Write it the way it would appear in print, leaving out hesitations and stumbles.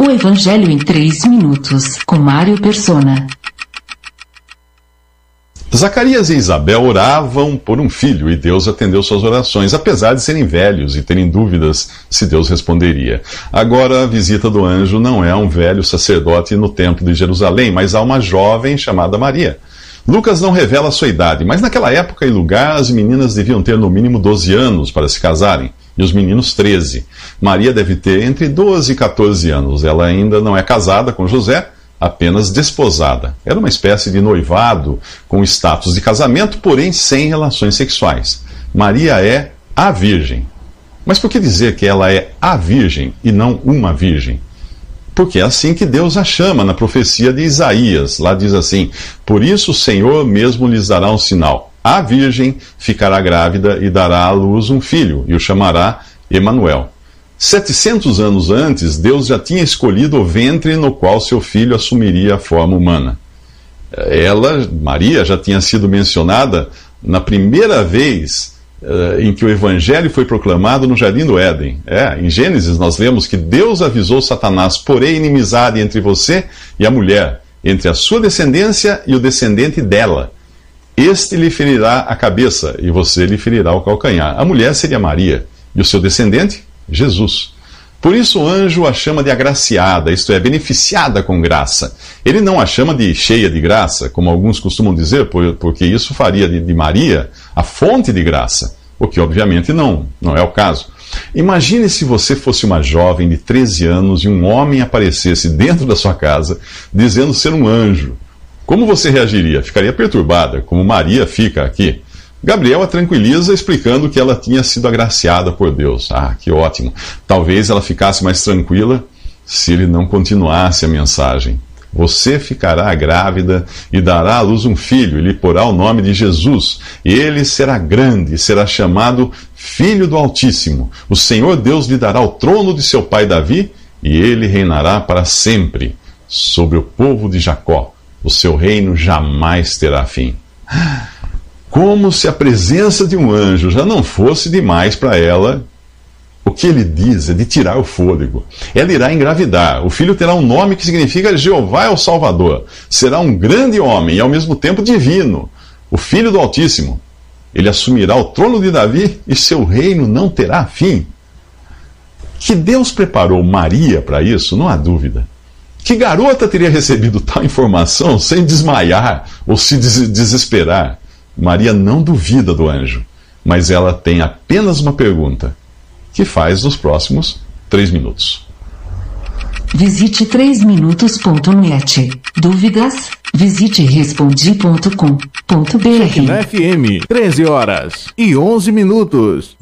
O Evangelho em 3 minutos, com Mário Persona. Zacarias e Isabel oravam por um filho e Deus atendeu suas orações, apesar de serem velhos e terem dúvidas se Deus responderia. Agora, a visita do anjo não é a um velho sacerdote no templo de Jerusalém, mas a uma jovem chamada Maria. Lucas não revela a sua idade, mas naquela época e lugar as meninas deviam ter no mínimo 12 anos para se casarem, e os meninos 13. Maria deve ter entre 12 e 14 anos. Ela ainda não é casada com José, apenas desposada. Era uma espécie de noivado com status de casamento, porém sem relações sexuais. Maria é a Virgem. Mas por que dizer que ela é a Virgem e não uma Virgem? Porque é assim que Deus a chama na profecia de Isaías. Lá diz assim: por isso o Senhor mesmo lhes dará um sinal. A Virgem ficará grávida e dará à luz um filho, e o chamará Emanuel. 700 anos antes, Deus já tinha escolhido o ventre no qual seu filho assumiria a forma humana. Ela, Maria, já tinha sido mencionada na primeira vez em que o Evangelho foi proclamado no Jardim do Éden. Em Gênesis nós lemos que Deus avisou Satanás: porém inimizade entre você e a mulher, entre a sua descendência e o descendente dela. Este lhe ferirá a cabeça e você lhe ferirá o calcanhar. A mulher seria Maria e o seu descendente, Jesus. Por isso o anjo a chama de agraciada, isto é, beneficiada com graça. Ele não a chama de cheia de graça, como alguns costumam dizer, porque isso faria de Maria a fonte de graça, o que obviamente não é o caso. Imagine se você fosse uma jovem de 13 anos e um homem aparecesse dentro da sua casa dizendo ser um anjo. Como você reagiria? Ficaria perturbada, como Maria fica aqui. Gabriel a tranquiliza explicando que ela tinha sido agraciada por Deus. Ah, que ótimo. Talvez ela ficasse mais tranquila se ele não continuasse a mensagem. Você ficará grávida e dará à luz um filho, e lhe porá o nome de Jesus. E ele será grande, será chamado Filho do Altíssimo. O Senhor Deus lhe dará o trono de seu pai Davi, e ele reinará para sempre sobre o povo de Jacó. O seu reino jamais terá fim. Como se a presença de um anjo já não fosse demais para ela. O que ele diz é de tirar o fôlego. Ela irá engravidar. O filho terá um nome que significa Jeová é o Salvador. Será um grande homem e ao mesmo tempo divino. O Filho do Altíssimo. Ele assumirá o trono de Davi e seu reino não terá fim. Que Deus preparou Maria para isso, não há dúvida. Que garota teria recebido tal informação sem desmaiar ou se desesperar? Maria não duvida do anjo, mas ela tem apenas uma pergunta, que faz nos próximos 3 minutos. Visite 3minutos.net. Dúvidas? Visite respondi.com.br. Na FM, 13 horas e 11 minutos.